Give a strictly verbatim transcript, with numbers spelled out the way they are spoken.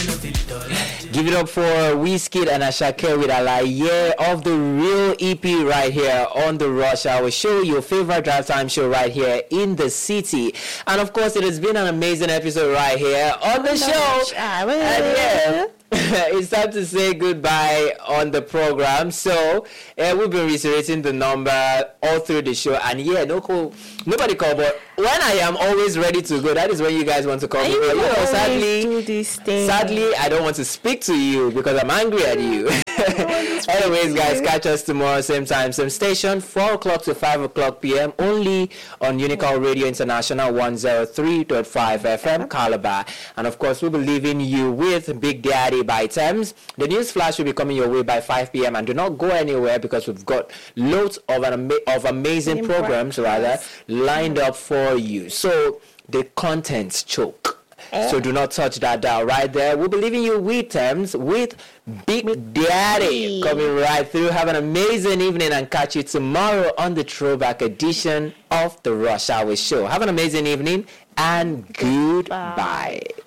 Give it up for Wizkid and Asake with Alaye of the Real E P right here on the Rush Hour Show, your favorite drive time show right here in the city. And of course, it has been an amazing episode right here on the show. And yeah, it's time to say goodbye on the program. So uh, we've been reiterating the number all through the show, and yeah, no call, nobody call, but when I am always ready to go, that is when you guys want to call me. But, you know, sadly, do this thing. sadly, I don't want to speak to you because I'm angry at you. Anyways, guys, catch us tomorrow, same time, same station, four o'clock to five o'clock p.m. only on Unical Radio International one oh three point five F M Calabar. And of course, we'll be leaving you with Big Daddy by Thames. The news flash will be coming your way by five p.m. and do not go anywhere because we've got loads of an ama- of amazing programs rather lined up for you. So the contents choke. So do not touch that dial right there. We'll be leaving you with Thames with Big Daddy coming right through. Have an amazing evening and catch you tomorrow on the throwback edition of the Rush Hour Show. Have an amazing evening and goodbye.